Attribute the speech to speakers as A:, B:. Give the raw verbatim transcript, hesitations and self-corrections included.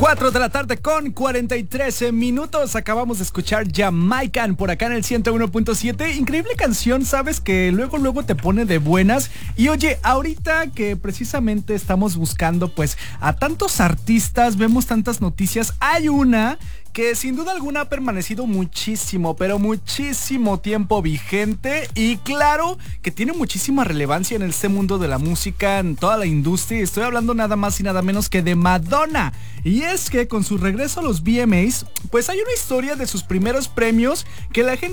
A: cuatro de la tarde con cuarenta y tres minutos. Acabamos de escuchar Jamaican por acá en el ciento uno punto siete. Increíble canción, sabes que luego luego te pone de buenas. Y oye, ahorita que precisamente estamos buscando pues a tantos artistas, vemos tantas noticias, hay una que sin duda alguna ha permanecido muchísimo, pero muchísimo tiempo vigente y claro que tiene muchísima relevancia en este mundo de la música, en toda la industria. Estoy hablando nada más y nada menos que de Madonna. Y es que con su regreso a los V M As, pues hay una historia de sus primeros premios que la gente